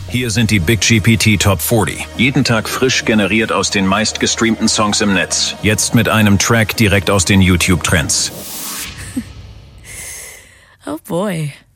Hier sind die Big GPT Top 40. Jeden Tag frisch generiert aus den meistgestreamten Songs im Netz. Jetzt mit einem Track direkt aus den YouTube-Trends. Oh boy.